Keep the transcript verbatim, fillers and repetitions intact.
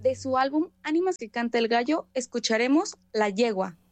De su álbum Ánimas que canta el gallo, escucharemos La Yegua.